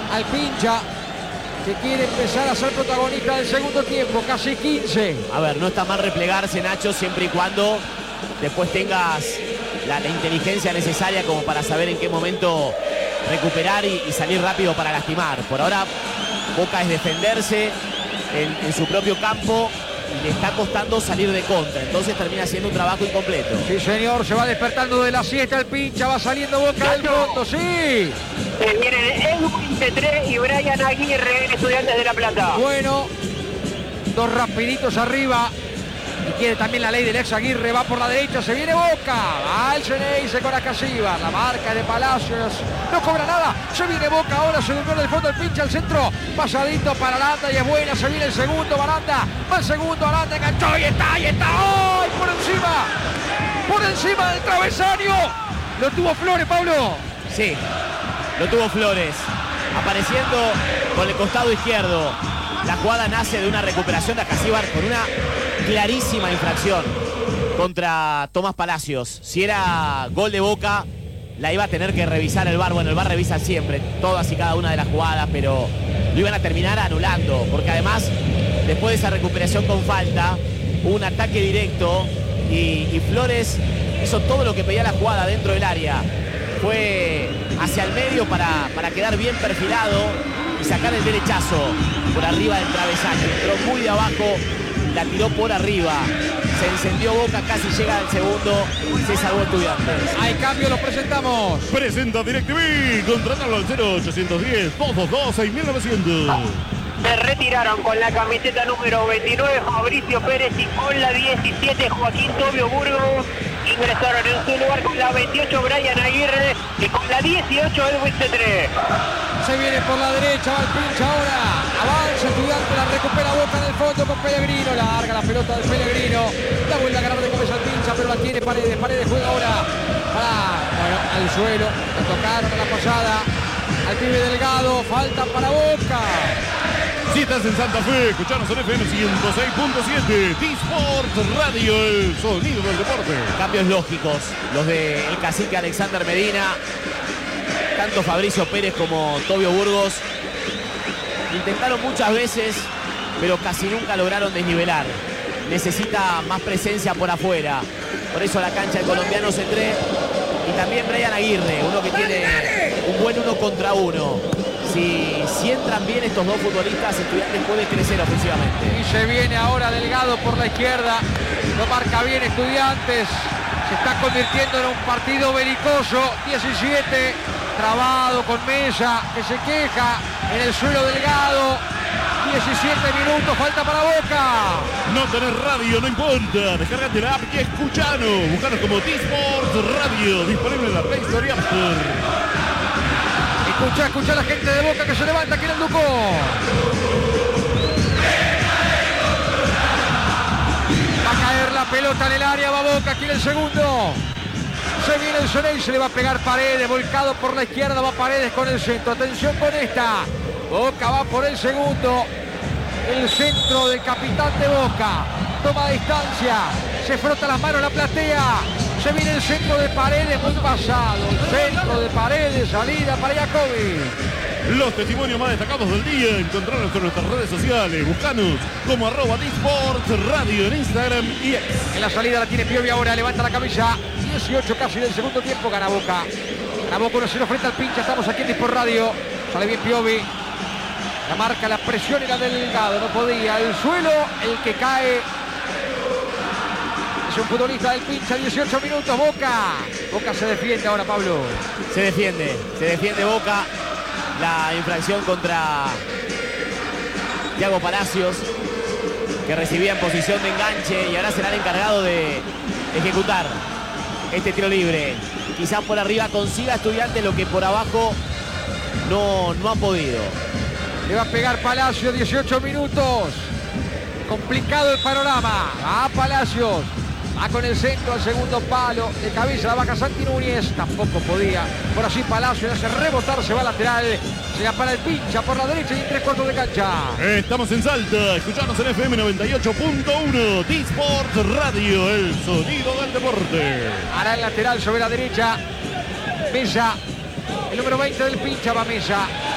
al pincha, que quiere empezar a ser protagonista del segundo tiempo, casi 15. A ver, no está mal replegarse, Nacho, siempre y cuando después tengas la inteligencia necesaria como para saber en qué momento recuperar y salir rápido para lastimar. Por ahora, Boca es defenderse en su propio campo y le está costando salir de contra. Entonces termina siendo un trabajo incompleto. Sí, señor, se va despertando de la siesta el pincha, va saliendo Boca del fondo, sí. Vienen Edwin Petré y Brian Aguirre, Estudiantes de La Plata. Bueno, dos rapiditos arriba. Y quiere también la ley del ex Aguirre, va por la derecha, se viene Boca, va el Ceneice con Acasíbar, la marca de Palacios, no cobra nada, se viene Boca, ahora se durmió en el fondo el pinche al centro, pasadito para Aranda y es buena, se viene el segundo, Aranda, va el segundo, Aranda enganchó y está, ¡ay! Por encima del travesaño, lo tuvo Flores, Pablo. Sí, lo tuvo Flores, apareciendo por el costado izquierdo. La jugada nace de una recuperación de Acasíbar con una clarísima infracción contra Tomás Palacios. Si era gol de Boca, la iba a tener que revisar el VAR. Bueno, el VAR revisa siempre todas y cada una de las jugadas, pero lo iban a terminar anulando, porque además, después de esa recuperación con falta, hubo un ataque directo y Flores hizo todo lo que pedía la jugada dentro del área. Fue hacia el medio para quedar bien perfilado y sacar el derechazo por arriba del travesaño. Entró muy de abajo, la tiró por arriba. Se encendió Boca, casi llega al segundo, se salvó Estudiantes. Hay cambio, lo presentamos. Presenta DirecTV, contratalo al 0810-222-6900. Se retiraron con la camiseta número 29 Fabricio Pérez y con la 17 Joaquín Tobio Burgos. Ingresaron en su lugar con la 28 Brian Aguirre y con la 18 Edwin Petré. Se viene por la derecha, va el pincha ahora. Avanza Estudiante, la recupera Boca en el fondo con Pellegrino. Larga la pelota del Pellegrino. La vuelve a ganar de cabeza al pincha, pero la tiene Paredes. Paredes juega ahora al suelo. Le tocaron a la pasada al pibe Delgado. Falta para Boca. Si estás en Santa Fe, escuchanos en FM 106.7, T-Sport Radio, el sonido del deporte. Cambios lógicos, los del cacique Alexander Medina. Tanto Fabricio Pérez como Tobio Burgos intentaron muchas veces, pero casi nunca lograron desnivelar. Necesita más presencia por afuera. Por eso la cancha del colombiano Cetré y también Brian Aguirre, uno que tiene un buen 1 contra 1. Si entran bien estos dos futbolistas, Estudiantes puede crecer ofensivamente. Y se viene ahora Delgado por la izquierda. Lo marca bien Estudiantes. Se está convirtiendo en un partido belicoso. 17. Trabado con Mesa, que se queja. En el suelo Delgado. 17 minutos, falta para Boca. No tenés radio, no importa. Descargate la app y escuchanos. Buscanos como T-Sport Radio. Disponible en la Play Store y App Store. Escucha a la gente de Boca que se levanta aquí en el Ducó. Va a caer la pelota en el área, va Boca aquí en el segundo. Se viene el Ceneice, se le va a pegar Paredes, volcado por la izquierda, va Paredes con el centro. Atención con esta. Boca va por el segundo. El centro del capitán de Boca. Toma distancia. Se frota las manos la platea. Se viene el centro de Paredes, muy pasado. Centro de Paredes, salida para Jacobi. Los testimonios más destacados del día, encontrarlos en nuestras redes sociales. Buscanos como @T-Sport Radio en Instagram y X. En la salida la tiene Piovi ahora, levanta la camisa. 18 casi del segundo tiempo, gana Boca. Gana Boca 1-0 frente al pincha, estamos aquí en T-Sport Radio. Sale bien Piovi. La marca, la presión era Delgado, no podía. El suelo, el que cae. Es un futbolista del pincha, 18 minutos, Boca. Boca se defiende ahora, Pablo. Se defiende Boca. La infracción contra Thiago Palacios, que recibía en posición de enganche y ahora será el encargado de ejecutar este tiro libre. Quizás por arriba consiga Estudiantes lo que por abajo no ha podido. Le va a pegar Palacios, 18 minutos. Complicado el panorama. A Palacios. Va con el centro al segundo palo. De cabeza la baja Santi Núñez. Tampoco podía. Por así Palacios hace rebotar. Se va lateral. Se va para el pincha por la derecha y 3/4 de cancha. Estamos en Salta. Escuchanos en FM 98.1. T-Sport Radio. El sonido del deporte. Hará el lateral sobre la derecha. Mesa. El número 20 del pincha va Mesa.